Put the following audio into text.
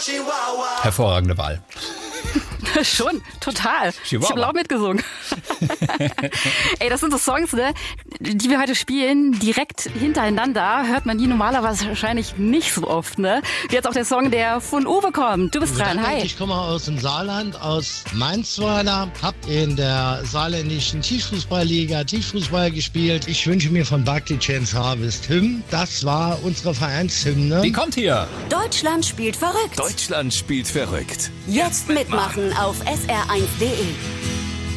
Hervorragende Wahl. Schon, total. Chihuahua. Ich habe laut mitgesungen. Ey, das sind so Songs, ne, die wir heute spielen, direkt hintereinander. Hört man die normalerweise wahrscheinlich nicht so oft, ne? Wie jetzt auch der Song, der von Uwe kommt. Du bist dran, hi. Ich komme aus dem Saarland, aus Mainzweiler. Hab in der saarländischen Tischfußballliga Tischfußball gespielt. Ich wünsche mir von Buckley Chance Harvest Hymn. Das war unsere Vereinshymne. Die kommt hier. Deutschland spielt verrückt. Deutschland spielt verrückt. Jetzt mitmachen auf sr1.de.